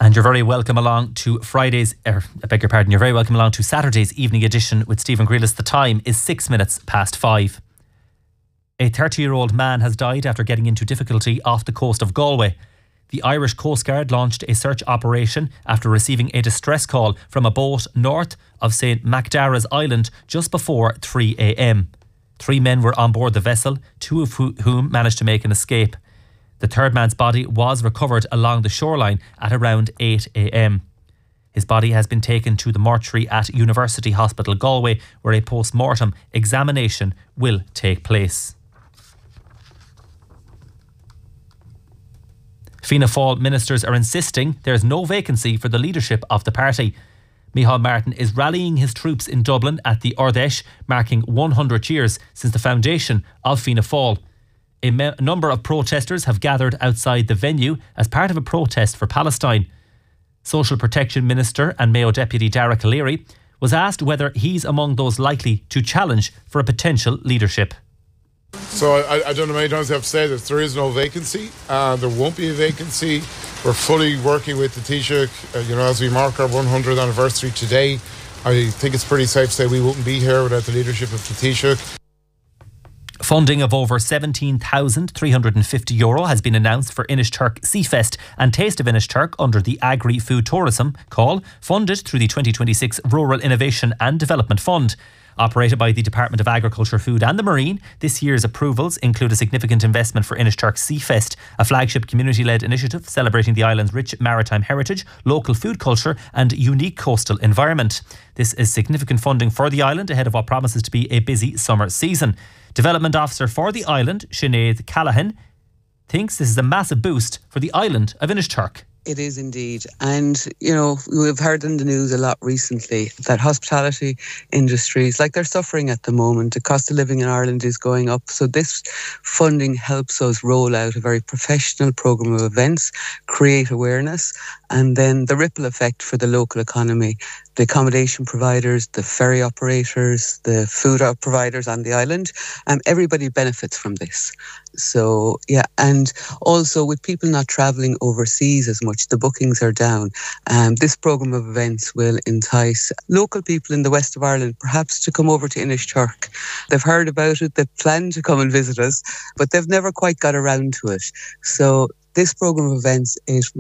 And you're very welcome along to you're very welcome along to Saturday's evening edition with Stephen Grealis. The time is 6 minutes past 5. A 30-year-old man has died after getting into difficulty off the coast of Galway. The Irish Coast Guard launched a search operation after receiving a distress call from a boat north of St. Macdara's Island just before 3 a.m. 3 men were on board the vessel, 2 of whom managed to make an escape. The third man's body was recovered along the shoreline at around 8 a.m. His body has been taken to the mortuary at University Hospital Galway, where a post-mortem examination will take place. Fianna Fáil ministers are insisting there is no vacancy for the leadership of the party. Micheál Martin is rallying his troops in Dublin at the Ardèche, marking 100 years since the foundation of Fianna Fáil. A number of protesters have gathered outside the venue as part of a protest for Palestine. Social Protection Minister and Mayo Deputy Dara Calleary was asked whether he's among those likely to challenge for a potential leadership. So I don't know many times I have to say that there is no vacancy. There won't be a vacancy. We're fully working with the Taoiseach. As we mark our 100th anniversary today, I think it's pretty safe to say we wouldn't be here without the leadership of the Taoiseach. Funding of over €17,350 has been announced for Inishturk Seafest and Taste of Inishturk under the Agri-Food Tourism call, funded through the 2026 Rural Innovation and Development Fund. Operated by the Department of Agriculture, Food and the Marine, this year's approvals include a significant investment for Inishturk Seafest, a flagship community-led initiative celebrating the island's rich maritime heritage, local food culture and unique coastal environment. This is significant funding for the island ahead of what promises to be a busy summer season. Development Officer for the island, Sinead Callahan, thinks this is a massive boost for the island of Inishturk. It is indeed. And, we've heard in the news a lot recently that hospitality industries, they're suffering at the moment. The cost of living in Ireland is going up. So this funding helps us roll out a very professional programme of events, create awareness, and then the ripple effect for the local economy. The accommodation providers, the ferry operators, the food providers on the island, everybody benefits from this. So, and also with people not travelling overseas as much, the bookings are down. This programme of events will entice local people in the west of Ireland perhaps to come over to Inishturk. They've heard about it, they've planned to come and visit us, but they've never quite got around to it. So this programme of events, it